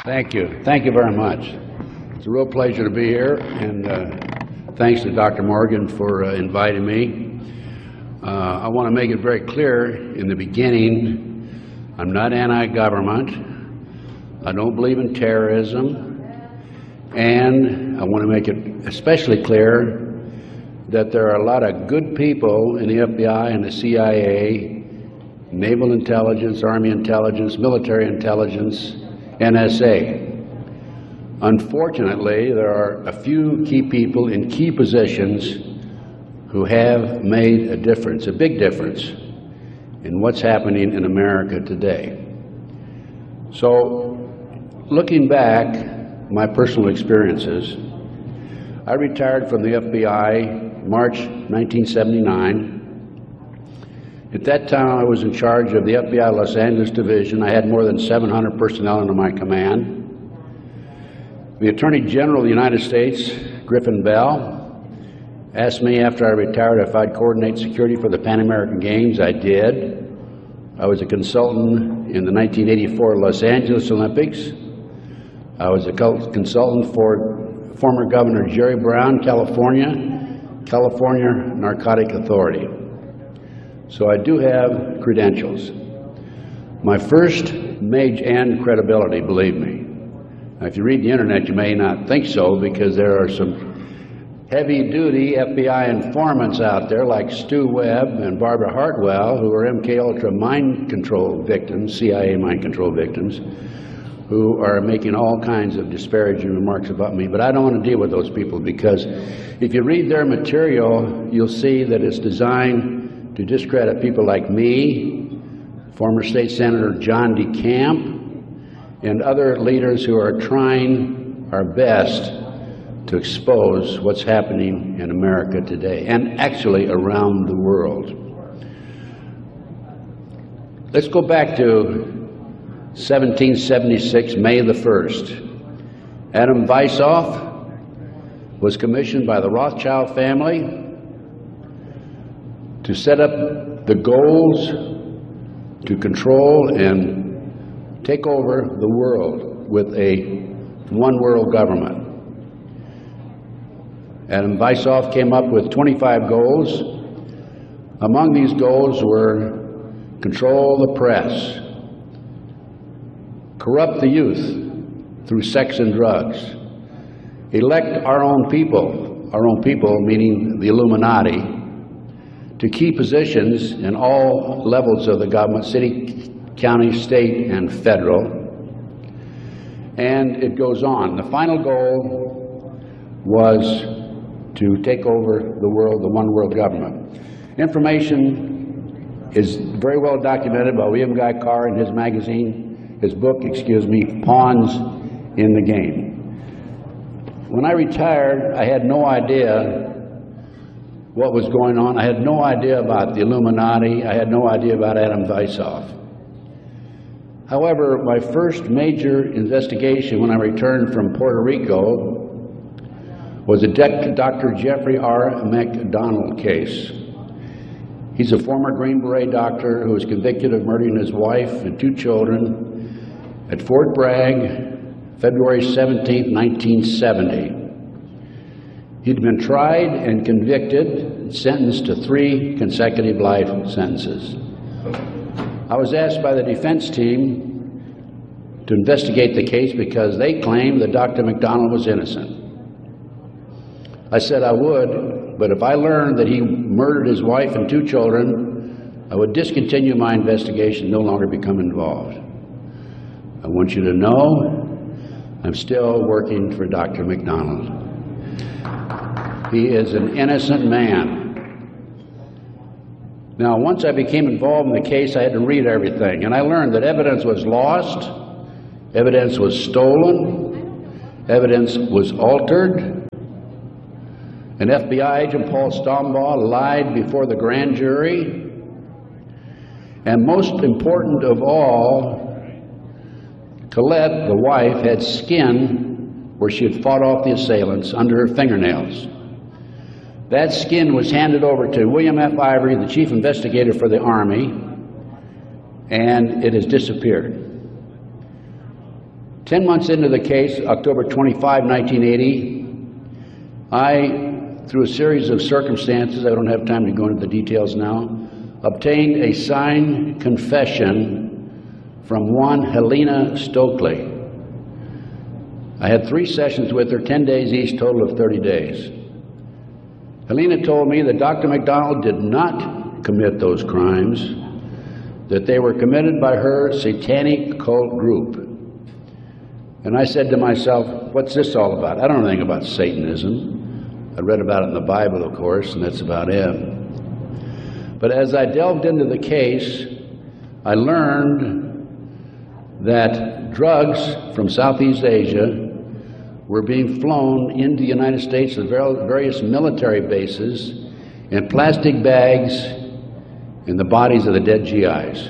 Thank you. Thank you very much. It's a real pleasure to be here, and thanks to Dr. Morgan for inviting me. I want to make it very clear in the beginning, I'm not anti-government. I don't believe in terrorism, and I want to make it especially clear that there are a lot of good people in the FBI and the CIA, naval intelligence, army intelligence, military intelligence, NSA. Unfortunately, there are a few key people in key positions who have made a difference, a big difference, in what's happening in America today. So, looking back, my personal experiences, I retired from the FBI March 1979. At that time, I was in charge of the FBI Los Angeles Division. I had more than 700 personnel under my command. The Attorney General of the United States, Griffin Bell, asked me after I retired if I'd coordinate security for the Pan American Games. I did. I was a consultant in the 1984 Los Angeles Olympics. I was a consultant for former Governor Jerry Brown, California Narcotic Authority. So I do have credentials. My first major and credibility, believe me. Now, if you read the internet, you may not think so, because there are some heavy-duty FBI informants out there like Stu Webb and Barbara Hartwell, who are MKUltra mind control victims, CIA mind control victims, who are making all kinds of disparaging remarks about me. But I don't want to deal with those people, because if you read their material, you'll see that it's designed to discredit people like me, former State Senator John DeCamp, and other leaders who are trying our best to expose what's happening in America today, and actually around the world. Let's go back to 1776, May the 1st. Adam Weishaupt was commissioned by the Rothschild family to set up the goals to control and take over the world with a one world government. Adam Weishaupt came up with 25 goals. Among these goals were control the press, corrupt the youth through sex and drugs, elect our own people meaning the Illuminati, to key positions in all levels of the government, city, county, state, and federal. And it goes on. The final goal was to take over the world, the one world government. Information is very well documented by William Guy Carr in his magazine, his book, Pawns in the Game. When I retired, I had no idea what was going on. I had no idea about the Illuminati. I had no idea about Adam Weishaupt. However, my first major investigation when I returned from Puerto Rico was a Dr. Jeffrey R. McDonald case. He's a former Green Beret doctor who was convicted of murdering his wife and 2 children at Fort Bragg, February 17, 1970. He'd been tried and convicted and sentenced to 3 consecutive life sentences. I was asked by the defense team to investigate the case because they claimed that Dr. McDonald was innocent. I said I would, but if I learned that he murdered his wife and 2 children, I would discontinue my investigation, no longer become involved. I want you to know I'm still working for Dr. McDonald. He is an innocent man. Now, once I became involved in the case, I had to read everything, and I learned that evidence was lost, evidence was stolen, evidence was altered. An FBI agent, Paul Stombaugh, lied before the grand jury, and most important of all, Colette, the wife, had skin where she had fought off the assailants under her fingernails. That skin was handed over to William F. Ivory, the chief investigator for the Army, and it has disappeared. 10 months into the case, October 25, 1980, I, through a series of circumstances, I don't have time to go into the details now, obtained a signed confession from one Helena Stokely. I had 3 sessions with her, 10 days each, total of 30 days. Helena told me that Dr. MacDonald did not commit those crimes, that they were committed by her satanic cult group. And I said to myself, what's this all about? I don't know anything about Satanism. I read about it in the Bible, of course, and that's about it. But as I delved into the case, I learned that drugs from Southeast Asia were being flown into the United States to various military bases in plastic bags in the bodies of the dead GIs.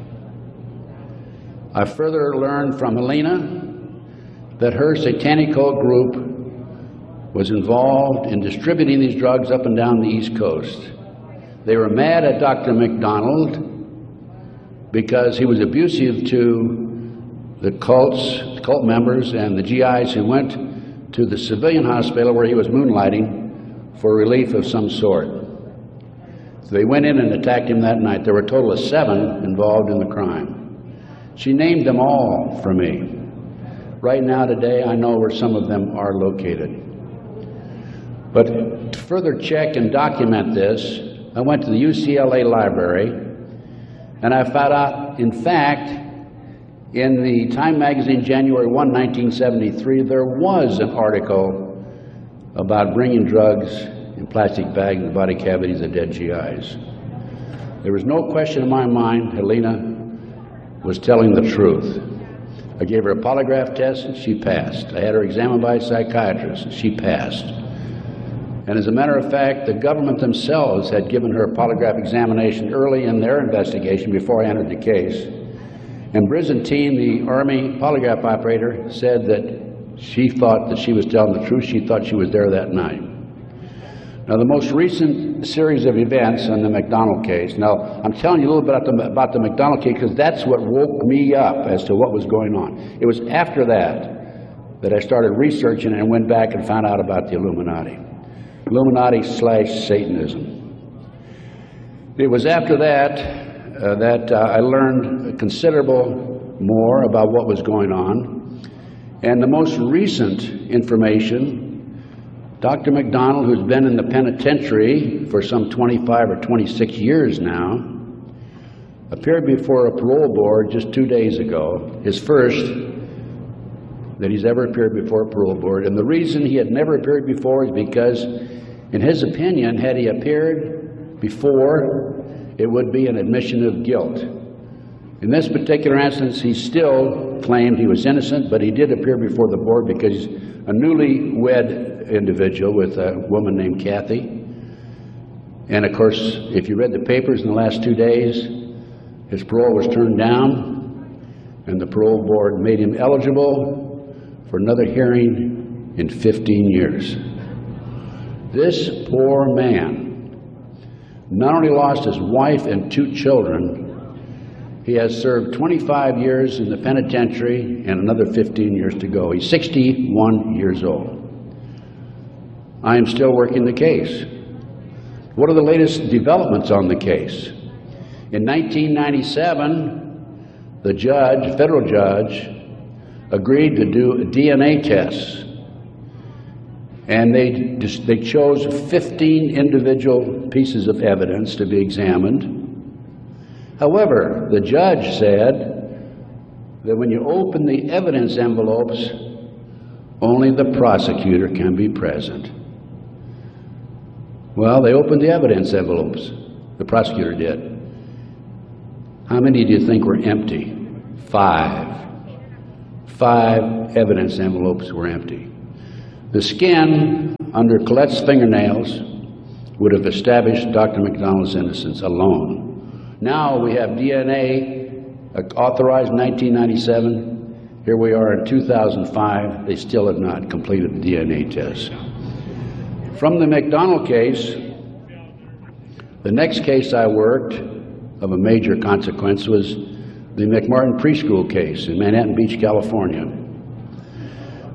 I further learned from Helena that her satanic cult group was involved in distributing these drugs up and down the East Coast. They were mad at Dr. MacDonald because he was abusive to the cult members and the GIs who went to the civilian hospital where he was moonlighting for relief of some sort. So they went in and attacked him that night. There were a total of 7 involved in the crime. She named them all for me. Right now, today, I know where some of them are located. But to further check and document this, I went to the UCLA library, and I found out, in fact, in the Time magazine, January 1, 1973, there was an article about bringing drugs in plastic bags in the body cavities of dead GIs. There was no question in my mind Helena was telling the truth. I gave her a polygraph test and she passed. I had her examined by a psychiatrist and she passed. And as a matter of fact, the government themselves had given her a polygraph examination early in their investigation before I entered the case. And Byzantine, the Army polygraph operator, said that she thought that she was telling the truth. She thought she was there that night. Now, the most recent series of events on the MacDonald case, now, I'm telling you a little bit about the MacDonald case because that's what woke me up as to what was going on. It was after that I started researching and went back and found out about the Illuminati. Illuminati/Satanism. It was after that I learned considerable more about what was going on. And the most recent information, Dr. MacDonald, who's been in the penitentiary for some 25 or 26 years now, appeared before a parole board just 2 days ago, his first that he's ever appeared before a parole board. And the reason he had never appeared before is because, in his opinion, had he appeared before, it would be an admission of guilt. In this particular instance, he still claimed he was innocent, but he did appear before the board because he's a newly-wed individual with a woman named Kathy. And of course, if you read the papers in the last 2 days, his parole was turned down, and the parole board made him eligible for another hearing in 15 years. This poor man not only lost his wife and 2 children, he has served 25 years in the penitentiary and another 15 years to go. He's 61 years old. I am still working the case. What are the latest developments on the case? In 1997, the judge, federal judge, agreed to do DNA tests. And they chose 15 individual pieces of evidence to be examined. However, the judge said that when you open the evidence envelopes, only the prosecutor can be present. Well, they opened the evidence envelopes. The prosecutor did. How many do you think were empty? 5. 5 evidence envelopes were empty. The skin under Colette's fingernails would have established Dr. MacDonald's innocence alone. Now we have DNA authorized in 1997. Here we are in 2005. They still have not completed the DNA test. From the MacDonald case, the next case I worked of a major consequence was the McMartin preschool case in Manhattan Beach, California.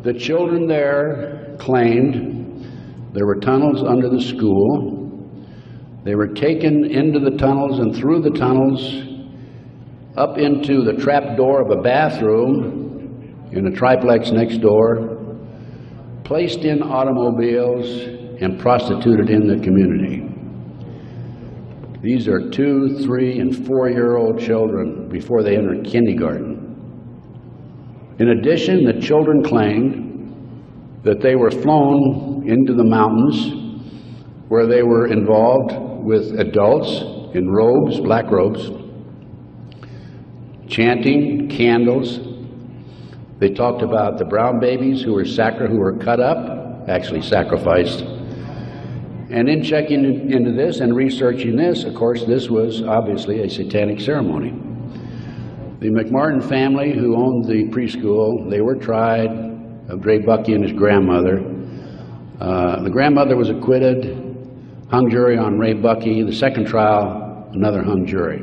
The children there claimed there were tunnels under the school. They were taken into the tunnels and through the tunnels up into the trap door of a bathroom in a triplex next door, placed in automobiles and prostituted in the community. These are 2-, 3-, and 4-year-old children before they enter kindergarten. In addition, the children claimed that they were flown into the mountains where they were involved with adults in robes, black robes, chanting, candles. They talked about the brown babies who were cut up, actually sacrificed. And in checking into this and researching this, of course, this was obviously a satanic ceremony. The McMartin family, who owned the preschool, they were tried of Ray Buckey and his grandmother. The grandmother was acquitted, hung jury on Ray Buckey. The second trial, another hung jury.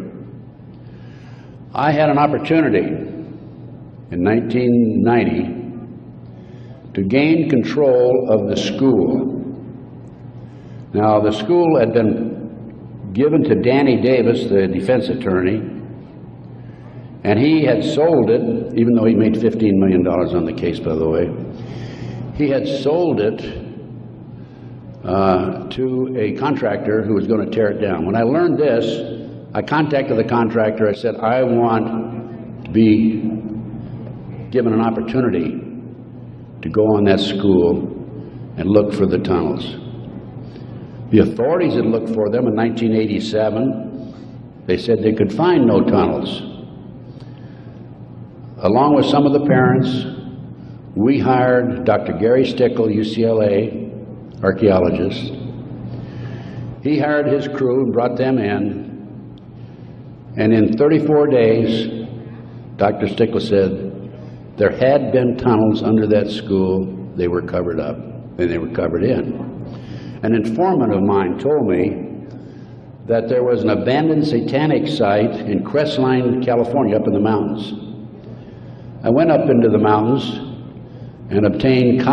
I had an opportunity in 1990 to gain control of the school. Now, the school had been given to Danny Davis, the defense attorney, and he had sold it, even though he made $15 million on the case, by the way. He had sold it to a contractor who was going to tear it down. When I learned this, I contacted the contractor. I said, I want to be given an opportunity to go on that school and look for the tunnels. The authorities had looked for them in 1987. They said they could find no tunnels. Along with some of the parents, we hired Dr. Gary Stickle, UCLA archaeologist. He hired his crew and brought them in. And in 34 days, Dr. Stickle said there had been tunnels under that school. They were covered up, and they were covered in. An informant of mine told me that there was an abandoned satanic site in Crestline, California, up in the mountains. I went up into the mountains and obtained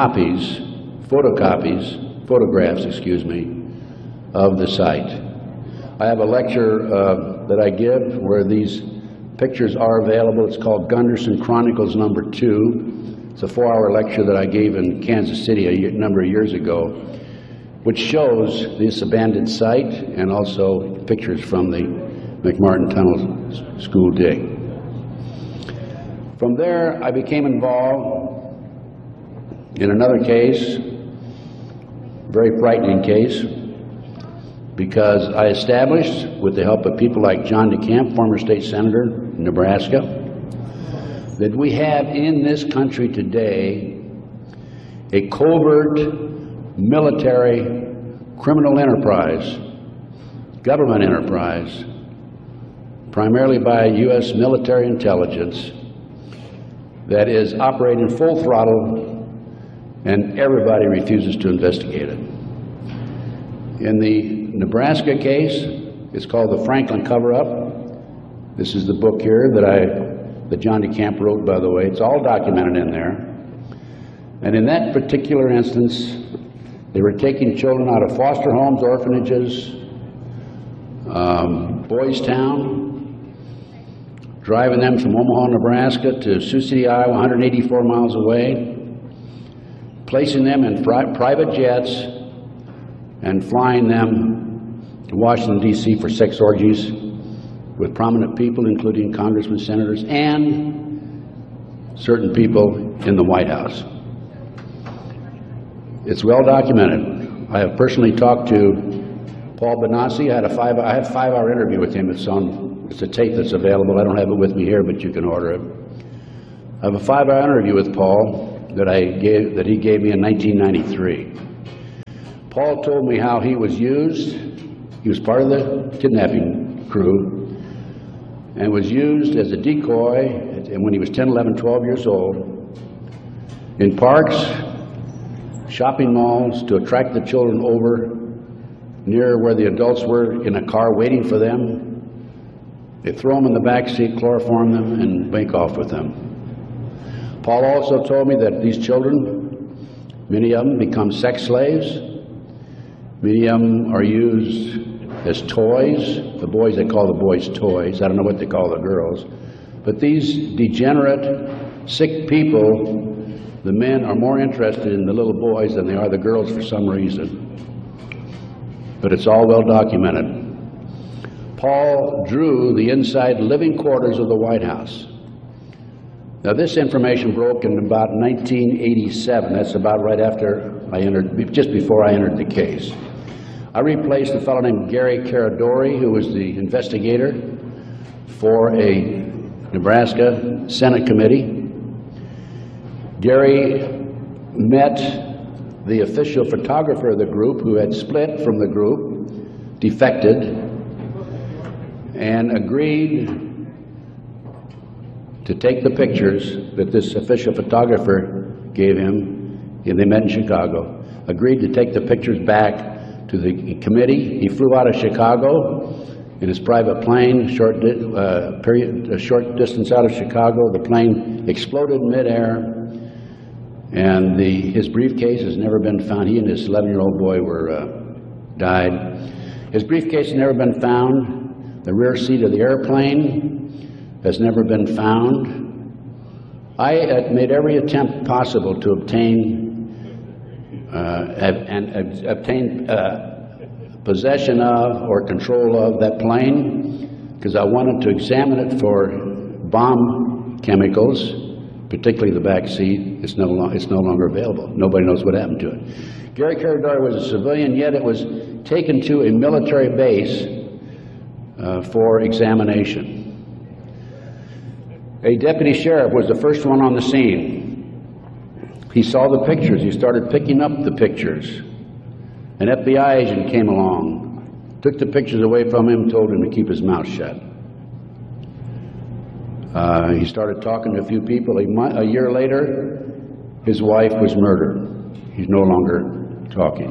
photographs, of the site. I have a lecture that I give where these pictures are available. It's called Gunderson Chronicles #2. It's a 4-hour lecture that I gave in Kansas City a number of years ago, which shows this abandoned site and also pictures from the McMartin Tunnel school dig. From there, I became involved in another case, very frightening case, because I established, with the help of people like John DeCamp, former state senator in Nebraska, that we have in this country today a covert military criminal enterprise, government enterprise, primarily by U.S. military intelligence, that is operating full throttle, and everybody refuses to investigate it. In the Nebraska case, it's called the Franklin Cover-Up. This is the book here that John DeCamp wrote, by the way. It's all documented in there. And in that particular instance, they were taking children out of foster homes, orphanages, Boys Town, driving them from Omaha, Nebraska to Sioux City, Iowa, 184 miles away, placing them in private jets and flying them to Washington, D.C. for sex orgies with prominent people, including congressmen, senators, and certain people in the White House. It's well documented. I have personally talked to Paul Benassi. I had a 5-hour interview with him. It's a tape that's available. I don't have it with me here, but you can order it. I have a 5-hour interview with Paul that he gave me in 1993. Paul told me how he was used. He was part of the kidnapping crew and was used as a decoy, and when he was 10, 11, 12 years old, in parks, shopping malls, to attract the children over near where the adults were in a car waiting for them. They throw them in the back seat, chloroform them, and make off with them. Paul also told me that these children, many of them become sex slaves. Many of them are used as toys. The boys, they call the boys toys. I don't know what they call the girls. But these degenerate, sick people, the men are more interested in the little boys than they are the girls for some reason. But it's all well documented. Paul drew the inside living quarters of the White House. Now, this information broke in about 1987. That's about right after I entered, just before I entered the case. I replaced a fellow named Gary Caradori, who was the investigator for a Nebraska Senate committee. Gary met the official photographer of the group, who had split from the group, defected, and agreed to take the pictures that this official photographer gave him, and they met in Chicago, agreed to take the pictures back to the committee. He flew out of Chicago in his private plane, a short distance out of Chicago. The plane exploded midair, and his briefcase has never been found. He and his 11-year-old boy died. His briefcase has never been found. The rear seat of the airplane has never been found. I made every attempt possible to obtain possession of or control of that plane, because I wanted to examine it for bomb chemicals, particularly the back seat. It's no longer available. Nobody knows what happened to it. Gary Caradori was a civilian, yet it was taken to a military base for examination. A deputy sheriff was the first one on the scene. He saw the pictures. He started picking up the pictures. An FBI agent came along, took the pictures away from him, told him to keep his mouth shut. He started talking to a few people. A year later, his wife was murdered. He's no longer talking.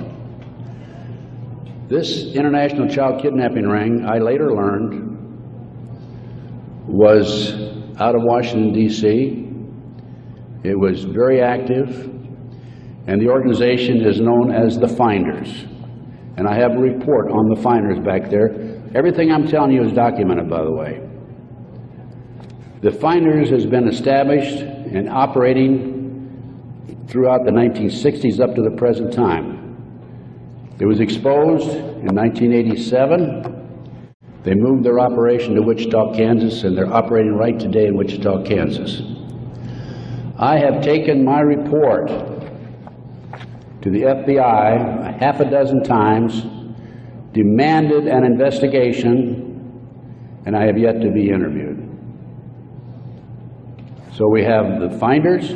This international child kidnapping ring, I later learned, was out of Washington, D.C. It was very active, and the organization is known as the Finders. And I have a report on the Finders back there. Everything I'm telling you is documented, by the way. The Finders has been established and operating throughout the 1960s up to the present time. It was exposed in 1987. They moved their operation to Wichita, Kansas, and they're operating right today in Wichita, Kansas. I have taken my report to the FBI a half a dozen times, demanded an investigation, and I have yet to be interviewed. So we have the Finders,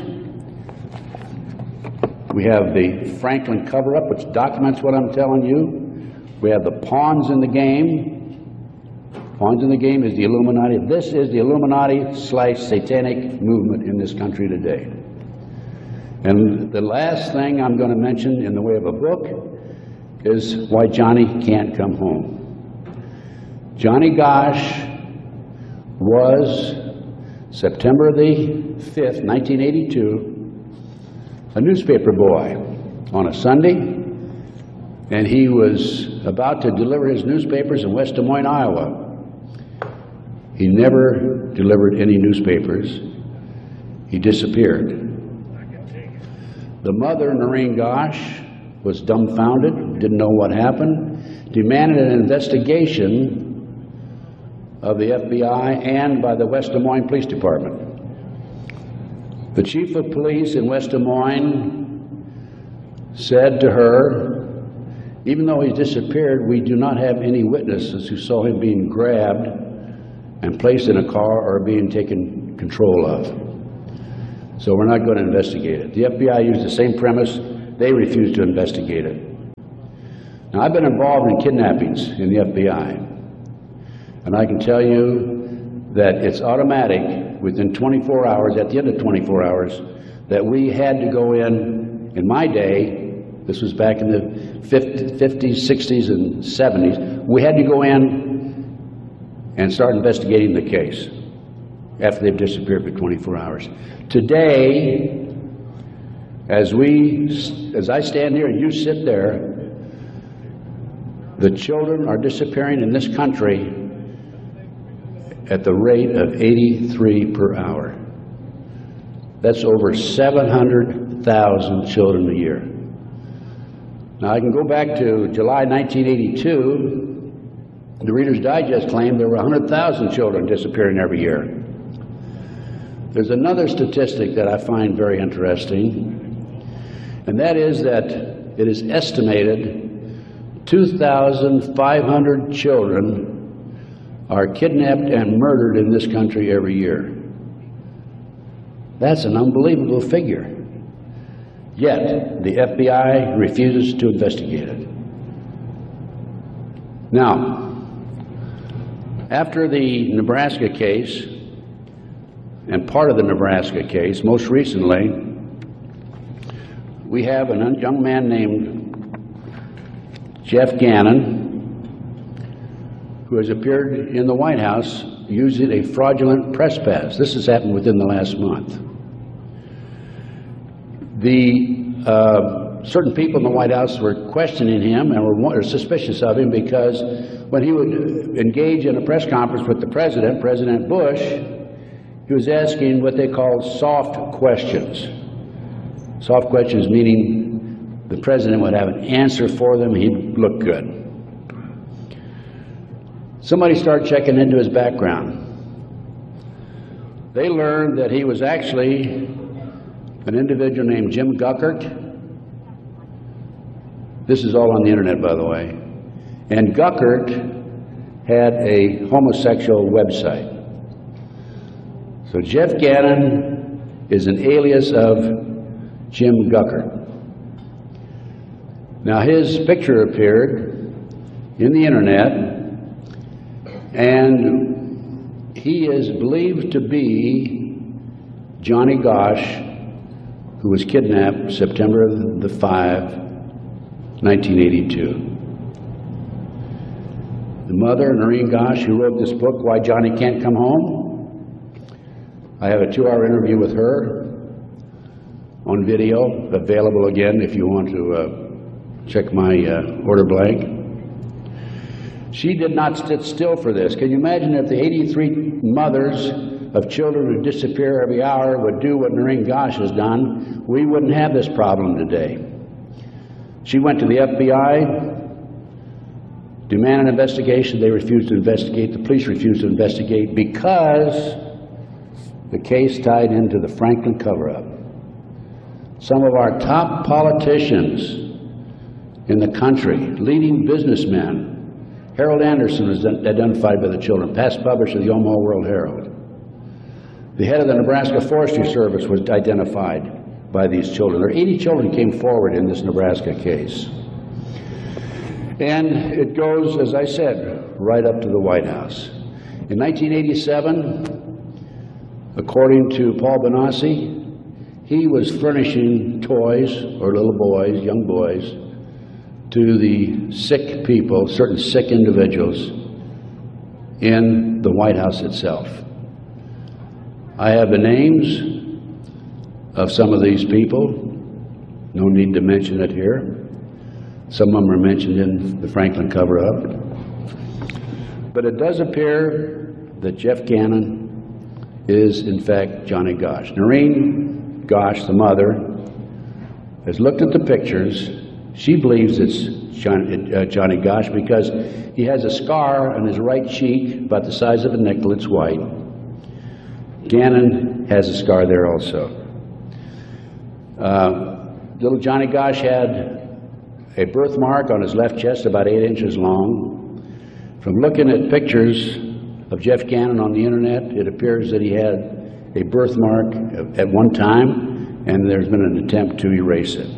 we have the Franklin cover-up, which documents what I'm telling you. We have the pawns in the game. Pawns in the game is the Illuminati. This is the Illuminati/satanic movement in this country today. And the last thing I'm going to mention in the way of a book is why Johnny can't come home. Johnny Gosch was, September the 5th, 1982, a newspaper boy on a Sunday, and he was about to deliver his newspapers in West Des Moines, Iowa. He never delivered any newspapers. He disappeared. The mother, Noreen Gosch, was dumbfounded, didn't know what happened, demanded an investigation of the FBI and by the West Des Moines Police Department. The chief of police in West Des Moines said to her, even though he disappeared, we do not have any witnesses who saw him being grabbed and placed in a car or being taken control of. So we're not going to investigate it. The FBI used the same premise. They refused to investigate it. Now, I've been involved in kidnappings in the FBI, and I can tell you that it's automatic within 24 hours, at the end of 24 hours, that we had to go in my day, this was back in the 50s, 60s, and 70s, we had to go in and start investigating the case. after they've disappeared for 24 hours. Today, as I stand here and you sit there, the children are disappearing in this country at the rate of 83 per hour. That's over 700,000 children a year. Now I can go back to July 1982. The Reader's Digest claimed there were 100,000 children disappearing every year. There's another statistic that I find very interesting, and that is that it is estimated 2,500 children are kidnapped and murdered in this country every year. That's an unbelievable figure. Yet, the FBI refuses to investigate it. Now, after the Nebraska case, and part of the Nebraska case, most recently, we have a young man named Jeff Gannon, who has appeared in the White House using a fraudulent press pass. This has happened within the last month. Certain people in the White House were questioning him and were suspicious of him because when he would engage in a press conference with the president, President Bush, he was asking what they call soft questions. Soft questions meaning the president would have an answer for them, he'd look good. Somebody started checking into his background. They learned that he was actually an individual named Jim Guckert. This is all on the internet, by the way. And Guckert had a homosexual website. So Jeff Gannon is an alias of Jim Guckert. Now his picture appeared in the internet, and he is believed to be Johnny Gosch, who was kidnapped September 5, 1982. The mother, Noreen Gosch, who wrote this book, Why Johnny Can't Come Home, I have a 2-hour interview with her on video, available again if you want to check my order blank. She did not sit still for this. Can you imagine if the 83 mothers of children who disappear every hour would do what Noreen Gosch has done? We wouldn't have this problem today. She went to the FBI, demanded an investigation. They refused to investigate. The police refused to investigate because the case tied into the Franklin cover-up. Some of our top politicians in the country, leading businessmen, Harold Anderson was identified by the children, past publisher of the Omaha World Herald. The head of the Nebraska Forestry Service was identified by these children. There are 80 children came forward in this Nebraska case. And it goes, as I said, right up to the White House. In 1987, according to Paul Bonacci, he was furnishing toys, or little boys, young boys, to the sick people, certain sick individuals in the White House itself. I have the names of some of these people. No need to mention it here. Some of them are mentioned in the Franklin cover-up. But it does appear that Jeff Gannon is, in fact, Johnny Gosch. Noreen Gosch, the mother, has looked at the pictures. She believes it's Johnny Gosch because he has a scar on his right cheek about the size of a nickel. It's white. Gannon has a scar there also. Little Johnny Gosch had a birthmark on his left chest about 8 inches long. From looking at pictures of Jeff Gannon on the internet, it appears that he had a birthmark at one time, and there's been an attempt to erase it.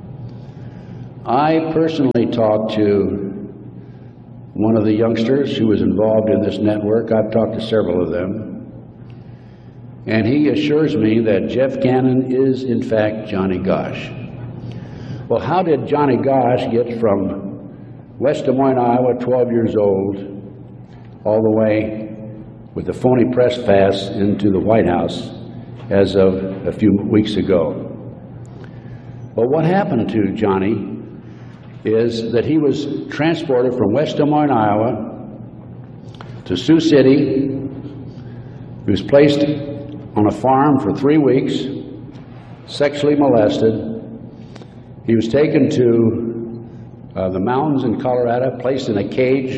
I personally talked to one of the youngsters who was involved in this network. I've talked to several of them. And he assures me that Jeff Gannon is, in fact, Johnny Gosch. Well, how did Johnny Gosch get from West Des Moines, Iowa, 12 years old, all the way with a phony press pass into the White House as of a few weeks ago. But what happened to Johnny is that he was transported from West Des Moines, Iowa to Sioux City. He was placed on a farm for 3 weeks, sexually molested. He was taken to the mountains in Colorado, placed in a cage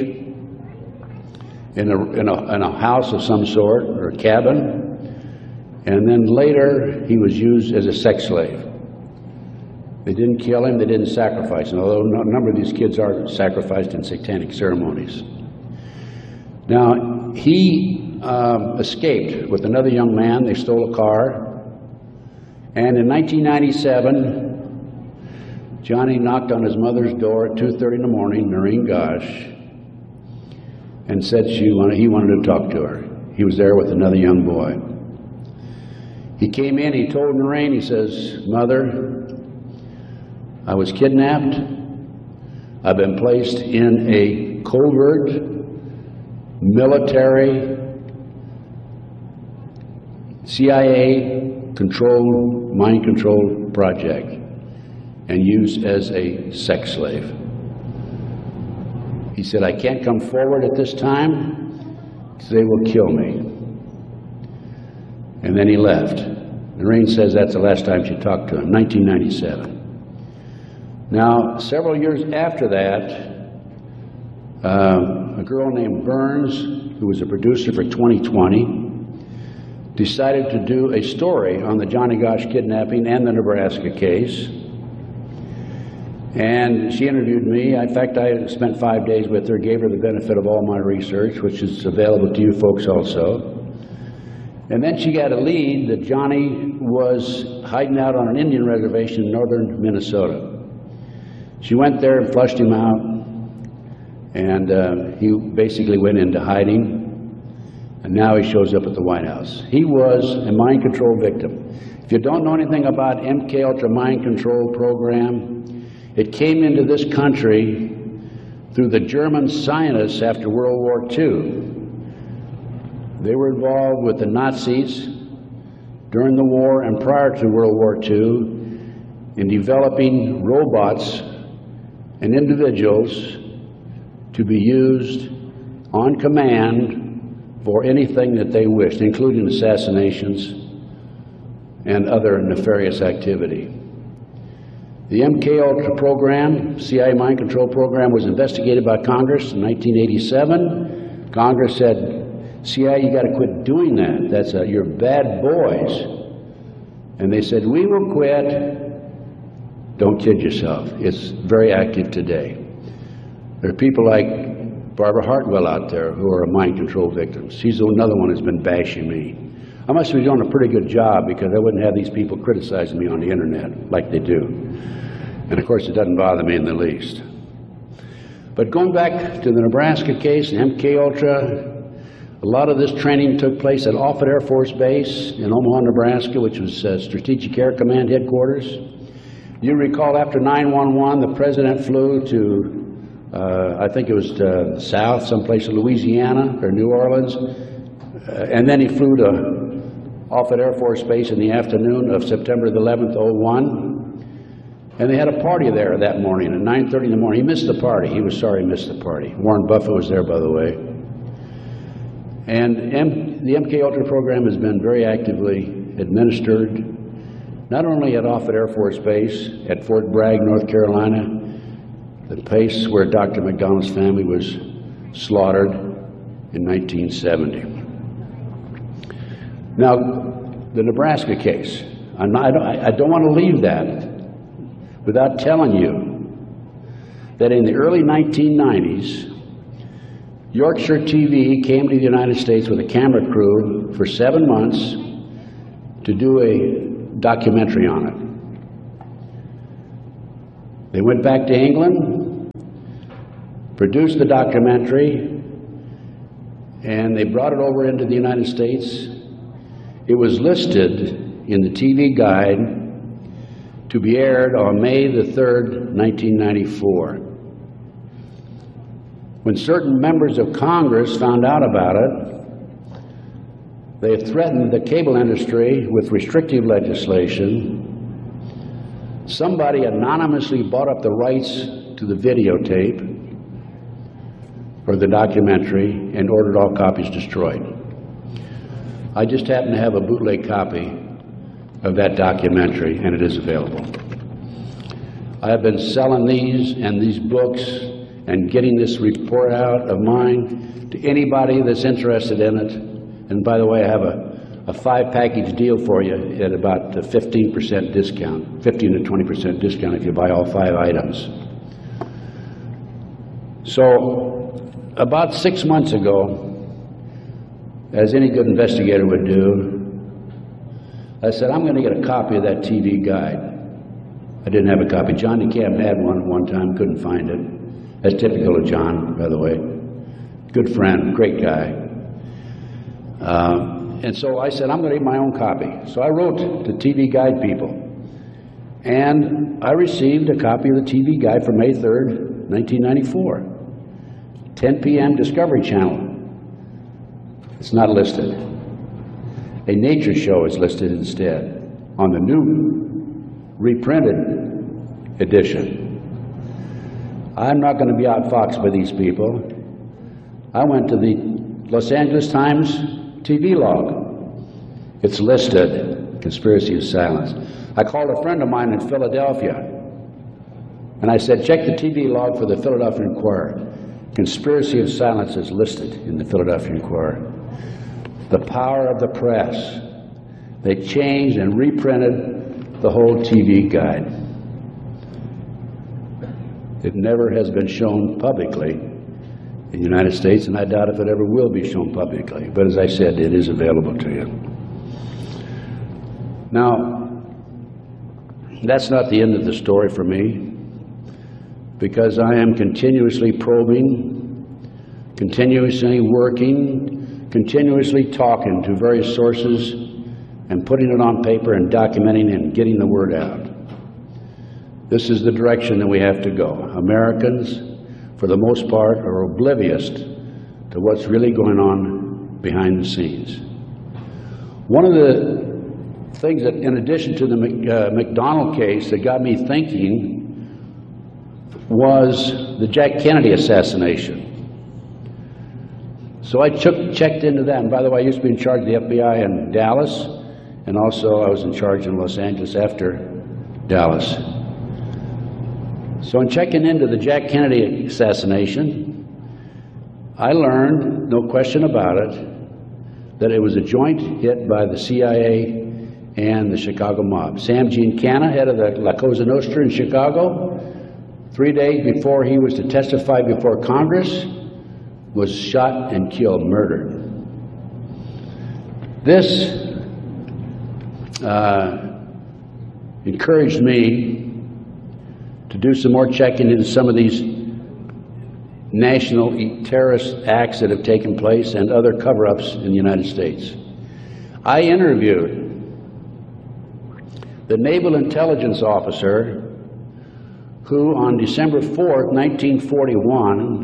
in a house of some sort, or a cabin, and then later he was used as a sex slave. They didn't kill him, they didn't sacrifice him, although a number of these kids are sacrificed in satanic ceremonies. Now, he escaped with another young man. They stole a car, and in 1997, Johnny knocked on his mother's door at 2:30 in the morning, Noreen Gosh, and said he wanted to talk to her. He was there with another young boy. He came in, he told Noreen, he says, "Mother, I was kidnapped. I've been placed in a covert military CIA-controlled, mind-controlled project and used as a sex slave." He said, "I can't come forward at this time because they will kill me." And then he left. Noreen says that's the last time she talked to him, 1997. Now, several years after that, a girl named Burns, who was a producer for 2020, decided to do a story on the Johnny Gosch kidnapping and the Nebraska case. And she interviewed me. In fact, I spent 5 days with her, gave her the benefit of all my research, which is available to you folks also. And then she got a lead that Johnny was hiding out on an Indian reservation in northern Minnesota. She went there and flushed him out, and he basically went into hiding, and now he shows up at the White House. He was a mind control victim. If you don't know anything about MKUltra mind control program, it came into this country through the German scientists after World War II. They were involved with the Nazis during the war and prior to World War II in developing robots and individuals to be used on command for anything that they wished, including assassinations and other nefarious activity. The MKUltra program, CIA mind control program, was investigated by Congress in 1987. Congress said, CIA, you got to quit doing that. You're bad boys. And they said, we will quit. Don't kid yourself. It's very active today. There are people like Barbara Hartwell out there who are mind control victims. She's another one who's been bashing me. I must be doing a pretty good job because I wouldn't have these people criticizing me on the internet like they do. And of course, it doesn't bother me in the least. But going back to the Nebraska case and MKUltra, a lot of this training took place at Offutt Air Force Base in Omaha, Nebraska, which was Strategic Air Command headquarters. You recall after 9/11, the president flew to, I think it was to the south, someplace in Louisiana or New Orleans, and then he flew to Offutt Air Force Base in the afternoon of September the 11th, 2001. And they had a party there that morning at 9:30 in the morning. He missed the party. He was sorry he missed the party. Warren Buffett was there, by the way. And the MKUltra program has been very actively administered, not only at Offutt Air Force Base, at Fort Bragg, North Carolina, the place where Dr. McDonald's family was slaughtered in 1970. Now, the Nebraska case, I don't want to leave that without telling you that in the early 1990s, Yorkshire TV came to the United States with a camera crew for 7 months to do a documentary on it. They went back to England, produced the documentary, and they brought it over into the United States. It was listed in the TV Guide to be aired on May the 3rd, 1994. When certain members of Congress found out about it, They threatened the cable industry with restrictive legislation. Somebody anonymously bought up the rights to the videotape or the documentary and ordered all copies destroyed. I just happen to have a bootleg copy of that documentary, and it is available. I have been selling these and these books and getting this report out of mine to anybody that's interested in it. And by the way, I have a 5-package deal for you at about a 15% discount, 15 to 20% discount if you buy all 5 items. So about 6 months ago, as any good investigator would do, I said, I'm going to get a copy of that TV guide. I didn't have a copy. John DeCamp had one at one time, couldn't find it. That's typical of John, by the way. Good friend, great guy. And so I said, I'm going to get my own copy. So I wrote to TV Guide people. And I received a copy of the TV Guide for May 3rd, 1994. 10 p.m. Discovery Channel. It's not listed. A nature show is listed instead on the new reprinted edition. I'm not going to be outfoxed by these people. I went to the Los Angeles Times TV log. It's listed, Conspiracy of Silence. I called a friend of mine in Philadelphia, and I said, check the TV log for the Philadelphia Inquirer. Conspiracy of Silence is listed in the Philadelphia Inquirer. The power of the press. They changed and reprinted the whole TV guide. It never has been shown publicly in the United States, and I doubt if it ever will be shown publicly. But as I said, it is available to you. Now, that's not the end of the story for me, because I am continuously probing, continuously working, continuously talking to various sources and putting it on paper and documenting and getting the word out. This is the direction that we have to go. Americans, for the most part, are oblivious to what's really going on behind the scenes. One of the things that, in addition to the McDonald case, that got me thinking was the Jack Kennedy assassination. So I checked into that, and by the way, I used to be in charge of the FBI in Dallas, and also I was in charge in Los Angeles after Dallas. So in checking into the Jack Kennedy assassination, I learned, no question about it, that it was a joint hit by the CIA and the Chicago mob. Sam Giancana, head of the La Cosa Nostra in Chicago, 3 days before he was to testify before Congress, was shot and killed, murdered. This encouraged me to do some more checking into some of these national terrorist acts that have taken place and other cover-ups in the United States. I interviewed the Naval Intelligence Officer who on December 4th, 1941,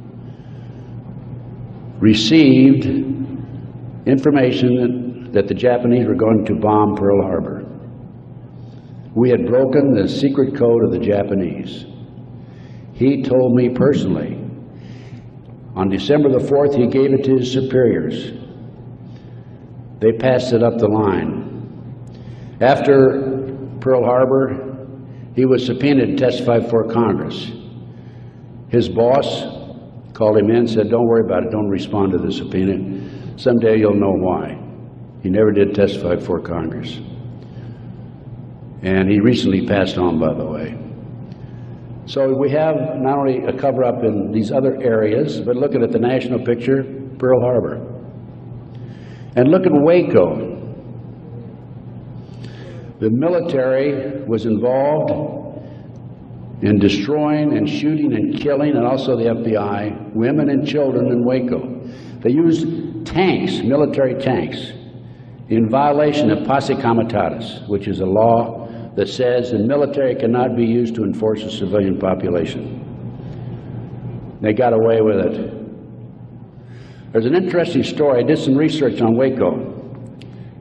received information that the Japanese were going to bomb Pearl Harbor. We had broken the secret code of the Japanese. He told me personally, on December the 4th, he gave it to his superiors. They passed it up the line. After Pearl Harbor, he was subpoenaed to testify before Congress. His boss called him in and said, don't worry about it, don't respond to the subpoena. Someday you'll know why. He never did testify before Congress. And he recently passed on, by the way. So we have not only a cover-up in these other areas, but looking at the national picture, Pearl Harbor. And look at Waco. The military was involved in destroying and shooting and killing, and also the FBI, women and children in Waco. They used tanks, military tanks, in violation of Posse Comitatus, which is a law that says the military cannot be used to enforce a civilian population. They got away with it. There's an interesting story. I did some research on Waco.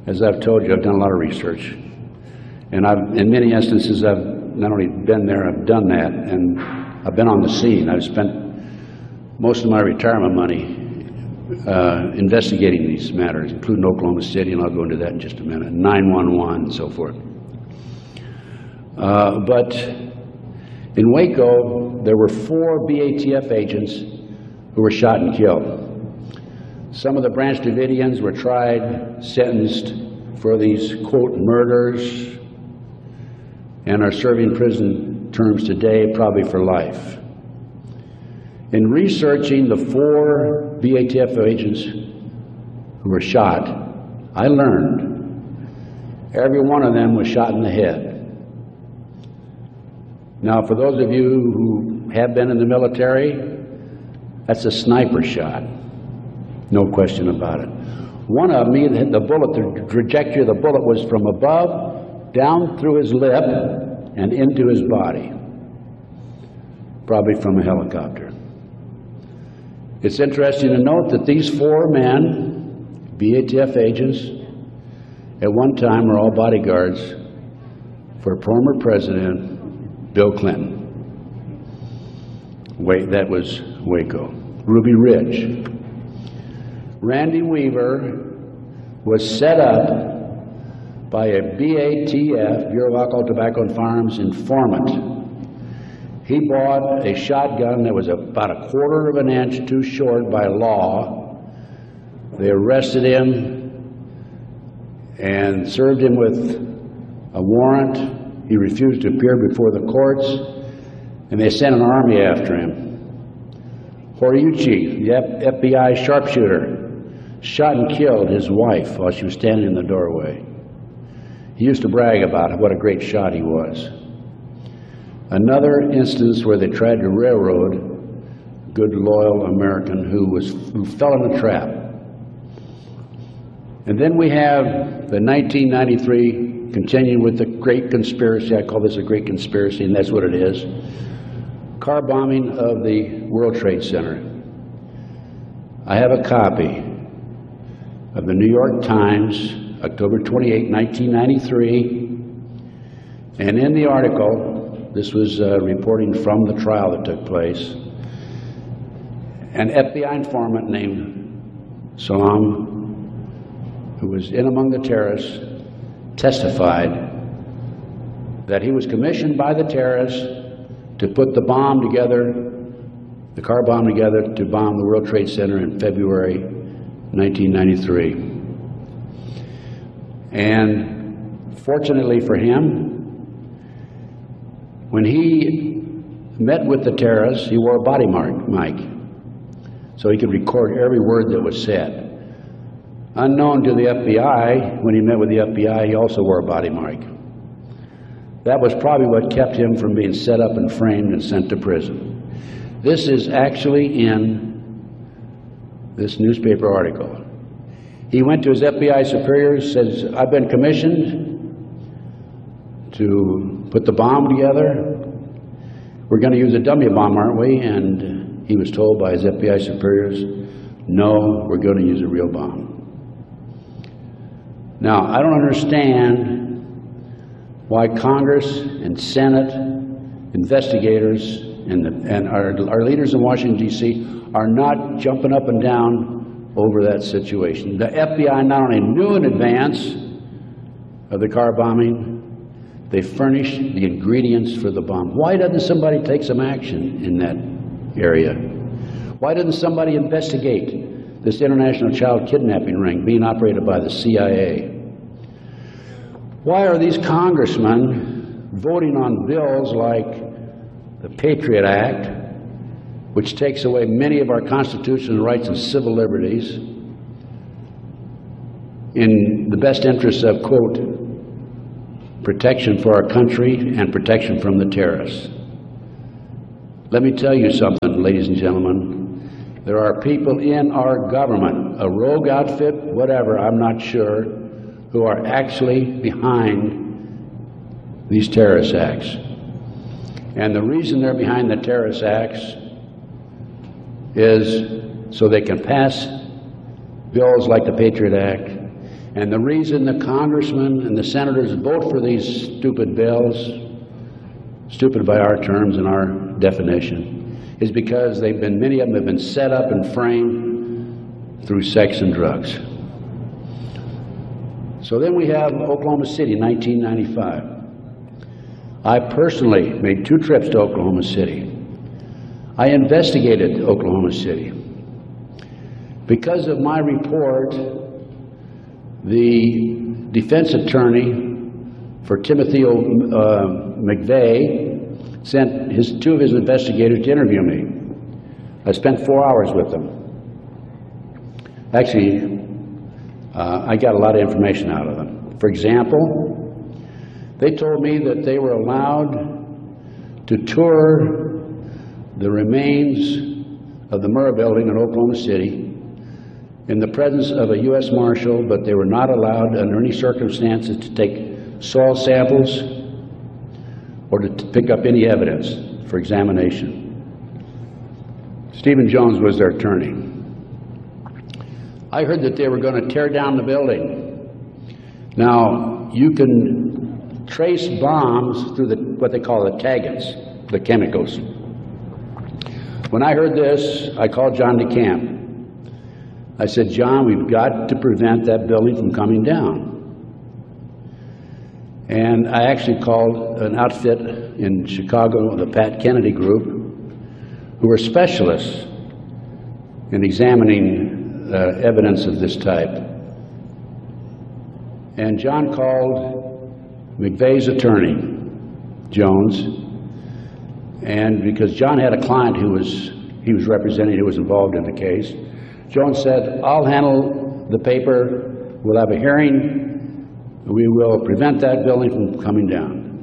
as I've told you, I've done a lot of research. And in many instances, I've not only been there, I've done that, and I've been on the scene. I've spent most of my retirement money investigating these matters, including Oklahoma City, and I'll go into that in just a minute, 911 and so forth. But in Waco, there were 4 BATF agents who were shot and killed. Some of the Branch Davidians were tried, sentenced for these, quote, murders, and are serving prison terms today, probably for life. In researching the 4 BATF agents who were shot, I learned every one of them was shot in the head. Now, for those of you who have been in the military, that's a sniper shot, no question about it. One of them, the bullet, the trajectory of the bullet was from above, down through his lip, and into his body, probably from a helicopter. It's interesting to note that these 4 men, BATF agents, at one time were all bodyguards for former President Bill Clinton. That was Waco. Ruby Ridge. Randy Weaver was set up by a BATF, Bureau of Alcohol, Tobacco and Firearms, informant. He bought a shotgun that was about 1/4 of an inch too short by law. They arrested him and served him with a warrant. He refused to appear before the courts, and they sent an army after him. Horiuchi, the FBI sharpshooter, shot and killed his wife while she was standing in the doorway. He used to brag about what a great shot he was. Another instance where they tried to railroad a good, loyal American who fell in a trap. And then we have the 1993, continuing with the great conspiracy. I call this a great conspiracy, and that's what it is. Car bombing of the World Trade Center. I have a copy of the New York Times, October 28, 1993, and in the article, this was reporting from the trial that took place, an FBI informant named Salam, who was in among the terrorists, testified that he was commissioned by the terrorists to put the bomb together, the car bomb together, to bomb the World Trade Center in February 1993. And fortunately for him, when he met with the terrorists, he wore a body mic, so he could record every word that was said. Unknown to the FBI, when he met with the FBI, he also wore a body mic. That was probably what kept him from being set up and framed and sent to prison. This is actually in this newspaper article. He went to his FBI superiors, says, I've been commissioned to put the bomb together. We're going to use a dummy bomb, aren't we? And he was told by his FBI superiors, no, we're going to use a real bomb. Now, I don't understand why Congress and Senate, investigators, and our leaders in Washington, D.C. are not jumping up and down over that situation. The FBI not only knew in advance of the car bombing, they furnished the ingredients for the bomb. Why doesn't somebody take some action in that area? Why doesn't somebody investigate this international child kidnapping ring being operated by the CIA? Why are these congressmen voting on bills like the Patriot Act, which takes away many of our constitutional rights and civil liberties in the best interests of, quote, protection for our country and protection from the terrorists? Let me tell you something, ladies and gentlemen. There are people in our government, a rogue outfit, whatever, I'm not sure, who are actually behind these terrorist acts. And the reason they're behind the terrorist acts is so they can pass bills like the Patriot Act And the reason the congressmen and the senators vote for these stupid bills, stupid by our terms and our definition, is because many of them have been set up and framed through sex and drugs. So then we have Oklahoma City, 1995. I personally made 2 trips to Oklahoma City. I investigated Oklahoma City. Because of my report, the defense attorney for Timothy McVeigh sent 2 of his investigators to interview me. I spent 4 hours with them. Actually, I got a lot of information out of them. For example, they told me that they were allowed to tour the remains of the Murrah Building in Oklahoma City in the presence of a U.S. Marshal, but they were not allowed under any circumstances to take soil samples or to pick up any evidence for examination. Stephen Jones was their attorney. I heard that they were going to tear down the building. Now, you can trace bombs through what they call the taggants, the chemicals. When I heard this, I called John DeCamp. I said, John, we've got to prevent that building from coming down. And I actually called an outfit in Chicago, the Pat Kennedy Group, who were specialists in examining evidence of this type. And John called McVeigh's attorney, Jones, and because John had a client he was representing who was involved in the case, Jones said, I'll handle the paper, we'll have a hearing, we will prevent that building from coming down.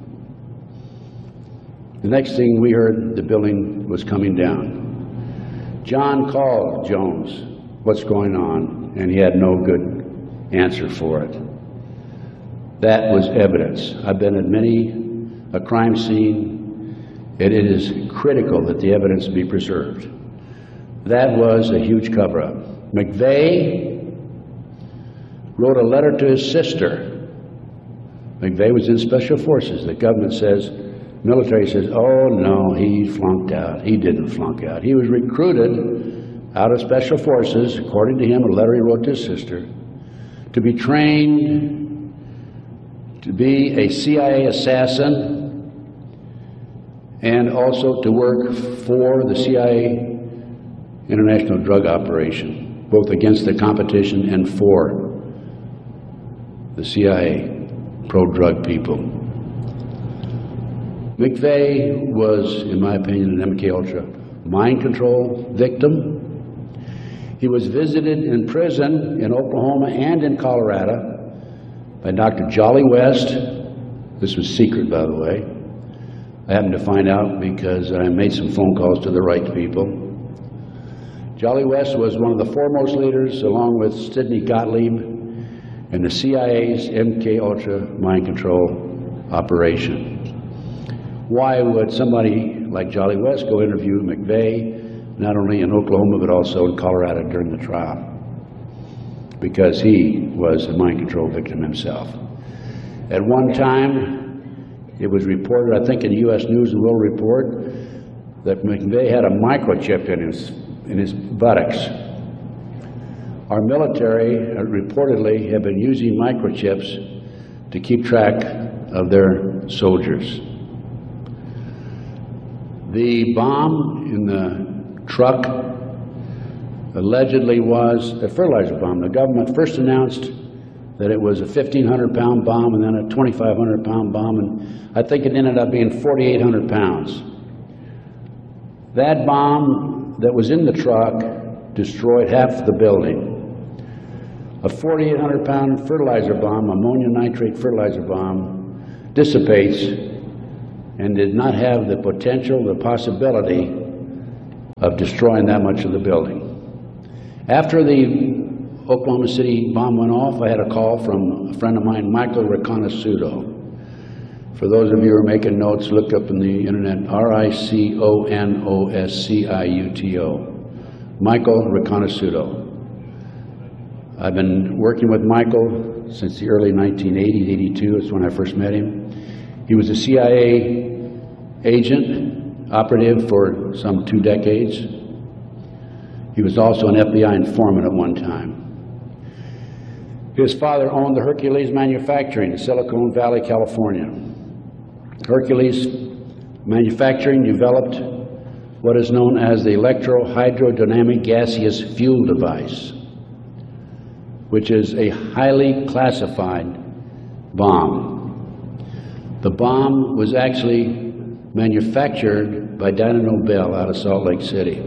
The next thing we heard, the building was coming down. John called Jones, what's going on, and he had no good answer for it. That was evidence. I've been at many a crime scene, and it is critical that the evidence be preserved. That was a huge cover-up. McVeigh wrote a letter to his sister. McVeigh was in Special Forces. The government says, military says, oh no, he flunked out. He didn't flunk out. He was recruited out of Special Forces, according to him, a letter he wrote to his sister, to be trained to be a CIA assassin and also to work for the CIA international drug operation, both against the competition and for the CIA pro-drug people. McVeigh was, in my opinion, an MKUltra mind control victim. He was visited in prison in Oklahoma and in Colorado by Dr. Jolly West. This was secret, by the way. I happened to find out because I made some phone calls to the right people. Jolly West was one of the foremost leaders, along with Sidney Gottlieb, in the CIA's MKUltra mind control operation. Why would somebody like Jolly West go interview McVeigh, not only in Oklahoma, but also in Colorado during the trial? Because he was a mind control victim himself. At one time, it was reported, I think in the U.S. News and World Report, that McVeigh had a microchip in his buttocks. Our military reportedly have been using microchips to keep track of their soldiers. The bomb in the truck allegedly was a fertilizer bomb. The government first announced that it was a 1,500-pound bomb and then a 2,500-pound bomb, and I think it ended up being 4,800 pounds. That bomb that was in the truck destroyed half the building. A 4,800-pound fertilizer bomb, ammonium nitrate fertilizer bomb, dissipates and did not have the potential, the possibility of destroying that much of the building. After the Oklahoma City bomb went off, I had a call from a friend of mine, Michael Riconosciuto. For those of you who are making notes, look up in the internet, R-I-C-O-N-O-S-C-I-U-T-O. Michael Riconosciuto. I've been working with Michael since the early 1980s, 82 is when I first met him. He was a CIA agent, operative for some 2 decades. He was also an FBI informant at one time. His father owned the Hercules Manufacturing in Silicon Valley, California. Hercules Manufacturing developed what is known as the electro-hydrodynamic gaseous fuel device, which is a highly classified bomb. The bomb was actually manufactured by Dyno Nobel out of Salt Lake City.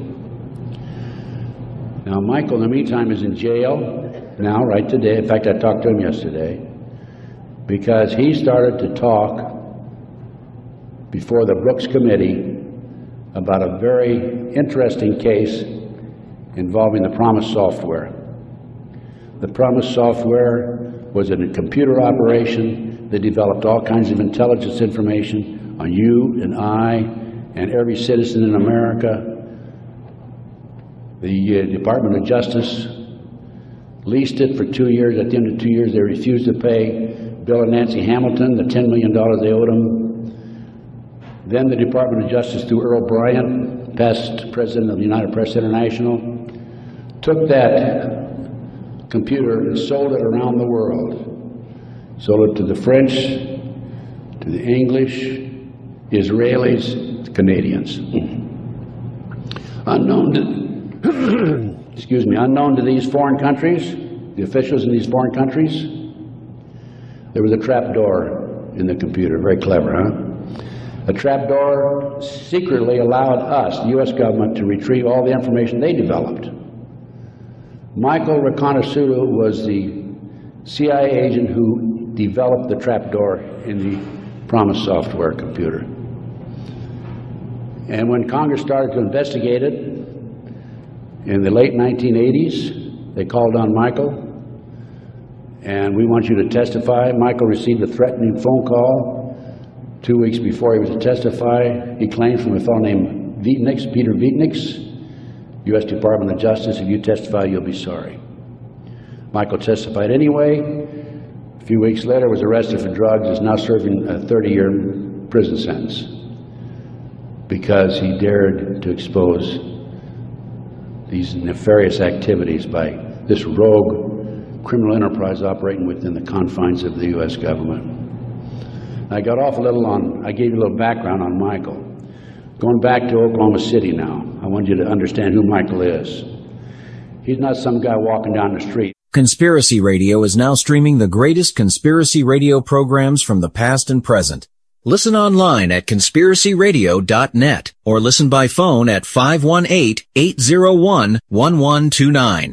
Now, Michael, in the meantime, is in jail now, right today. In fact, I talked to him yesterday because he started to talk before the Brooks Committee about a very interesting case involving the PROMIS software. The PROMIS software was in a computer operation that developed all kinds of intelligence information on you and I and every citizen in America. The Department of Justice leased it for 2 years. At the end of 2 years, they refused to pay Bill and Nancy Hamilton the $10 million they owed them. Then the Department of Justice, through Earl Bryant, past president of the United Press International, took that computer and sold it around the world. Sold it to the French, to the English, Israelis, the Canadians. Unknown to, excuse me, unknown to these foreign countries, the officials in these foreign countries, there was a trap door in the computer. Very clever, huh? A trapdoor secretly allowed us, the U.S. government, to retrieve all the information they developed. Michael Riconosciuto was the CIA agent who developed the trapdoor in the PROMIS software computer. And when Congress started to investigate it in the late 1980s, they called on Michael, and we want you to testify. Michael received a threatening phone call 2 weeks before he was to testify. He claimed from a fellow named Vietnix, Peter Vietnix, U.S. Department of Justice, if you testify, you'll be sorry. Michael testified anyway. A few weeks later, was arrested for drugs, is now serving a 30-year prison sentence because he dared to expose these nefarious activities by this rogue criminal enterprise operating within the confines of the U.S. government. I got off a little on, I gave you a little background on Michael. Going back to Oklahoma City now, I want you to understand who Michael is. He's not some guy walking down the street. Conspiracy Radio is now streaming the greatest conspiracy radio programs from the past and present. Listen online at conspiracyradio.net or listen by phone at 518-801-1129,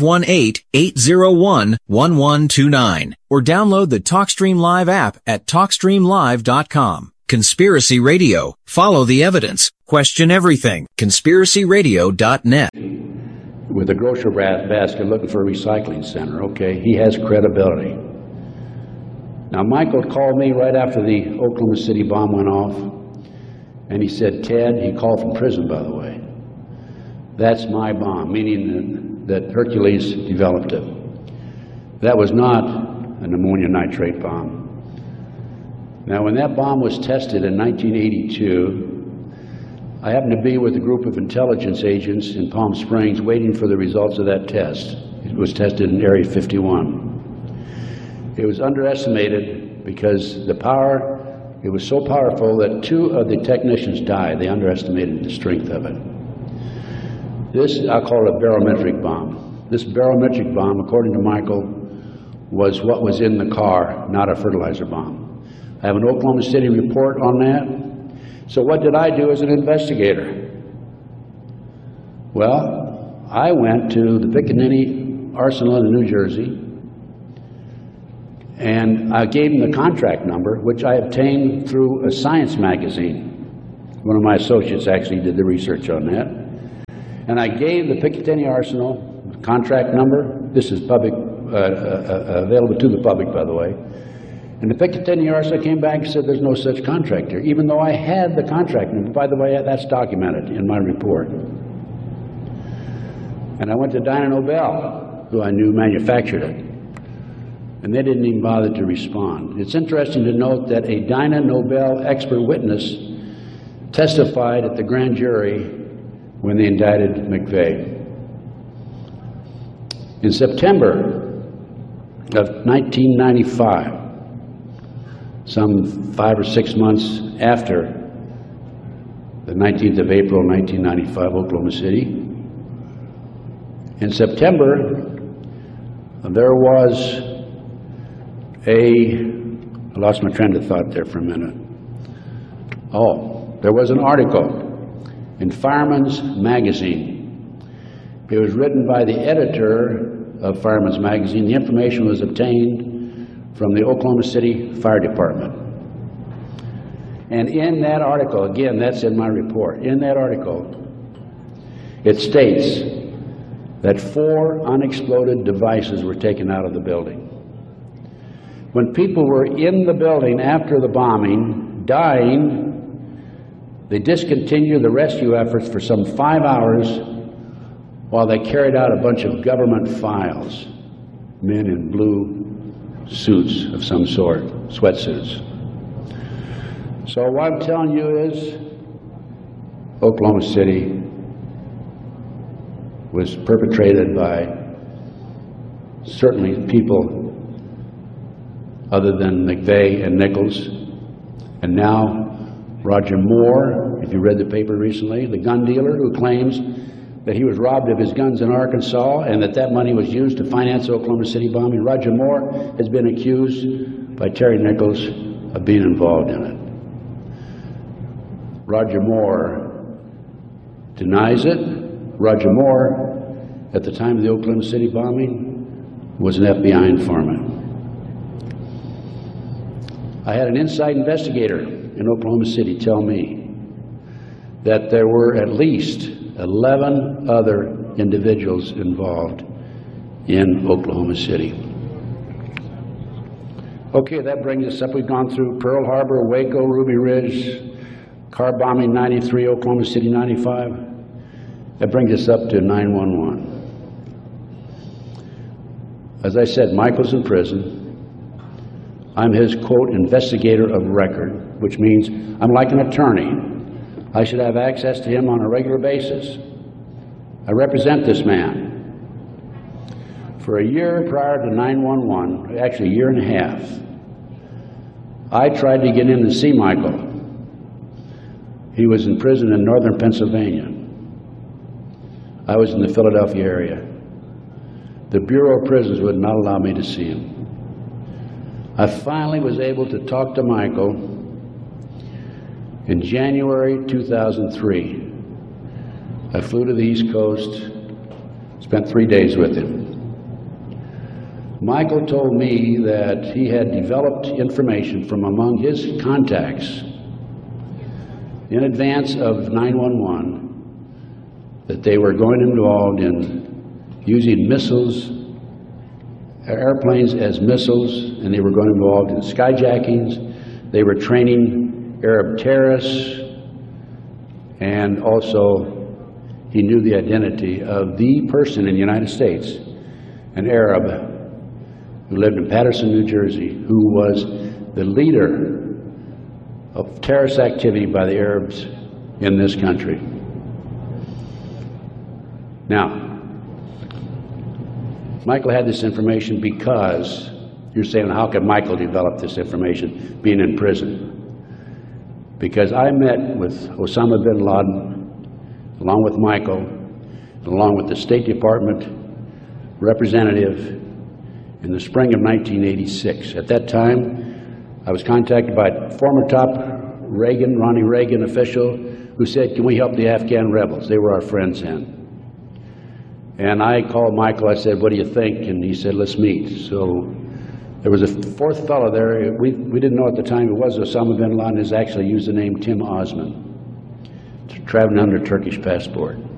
518-801-1129, or download the TalkStream Live app at TalkStreamLive.com. Conspiracy Radio. Follow the evidence. Question everything. conspiracyradio.net. With a grocery basket looking for a recycling center, okay, he has credibility. Now, Michael called me right after the Oklahoma City bomb went off, and he said, Ted, he called from prison, by the way, that's my bomb, meaning that Hercules developed it. That was not an ammonium nitrate bomb. Now, when that bomb was tested in 1982, I happened to be with a group of intelligence agents in Palm Springs waiting for the results of that test. It was tested in Area 51. It was underestimated because the power, it was so powerful that 2 of the technicians died. They underestimated the strength of it. This, I'll call it a barometric bomb. This barometric bomb, according to Michael, was what was in the car, not a fertilizer bomb. I have an Oklahoma City report on that. So what did I do as an investigator? Well, I went to the Pickaninny Arsenal in New Jersey, and I gave him the contract number, which I obtained through a science magazine. One of my associates actually did the research on that. And I gave the Picatinny Arsenal the contract number. This is public, available to the public, by the way. And the Picatinny Arsenal came back and said there's no such contract here, even though I had the contract number. By the way, that's documented in my report. And I went to Dyno Nobel, who I knew manufactured it. and they didn't even bother to respond. It's interesting to note that a Dyna Nobel expert witness testified at the grand jury when they indicted McVeigh. In September of 1995, some 5 or 6 months after the 19th of April, 1995, Oklahoma City, in September, there was I lost my train of thought there for a minute. There was an article in Fireman's Magazine. It was written by the editor of Fireman's Magazine. The information was obtained from the Oklahoma City Fire Department. And in that article, again, that's in my report, in that article, it states that 4 unexploded devices were taken out of the building. When people were in the building after the bombing, dying, they discontinued the rescue efforts for some 5 hours while they carried out a bunch of government files, men in blue suits of some sort, sweatsuits. So what I'm telling you is, Oklahoma City was perpetrated by certainly people other than McVeigh and Nichols, and now Roger Moore, if you read the paper recently, the gun dealer who claims that he was robbed of his guns in Arkansas and that money was used to finance the Oklahoma City bombing. Roger Moore has been accused by Terry Nichols of being involved in it. Roger Moore denies it. Roger Moore, at the time of the Oklahoma City bombing, was an FBI informant. I had an inside investigator in Oklahoma City tell me that there were at least 11 other individuals involved in Oklahoma City. Okay, that brings us up. We've gone through Pearl Harbor, Waco, Ruby Ridge, car bombing 93, Oklahoma City 95. That brings us up to 9/11. As I said, Michael's in prison. I'm his, quote, investigator of record, which means I'm like an attorney. I should have access to him on a regular basis. I represent this man. For a year prior to 9/11, actually a year and a half, I tried to get in to see Michael. He was in prison in northern Pennsylvania. I was in the Philadelphia area. The Bureau of Prisons would not allow me to see him. I finally was able to talk to Michael in January 2003. I flew to the East Coast, spent 3 days with him. Michael told me that he had developed information from among his contacts in advance of 9/11 that they were going involved in using missiles, airplanes as missiles, and they were going involved in skyjackings. They were training Arab terrorists, and also he knew the identity of the person in the United States, an Arab who lived in Paterson, New Jersey, who was the leader of terrorist activity by the Arabs in this country. Now, Michael had this information because, you're saying, how could Michael develop this information being in prison? Because I met with Osama bin Laden, along with Michael, along with the State Department representative in the spring of 1986. At that time, I was contacted by a former top Ronnie Reagan official who said, can we help the Afghan rebels? They were our friends then. And I called Michael, I said, what do you think? And he said, let's meet. So there was a fourth fellow there. We didn't know at the time it was Osama bin Laden. Has actually used the name Tim Osman, traveling under Turkish passport.